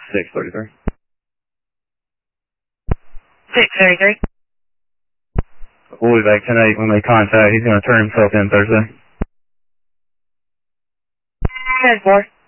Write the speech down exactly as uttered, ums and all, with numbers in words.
six thirty-three. six thirty-three. We'll be back tonight when they contact. He's going to turn himself in Thursday. ten four.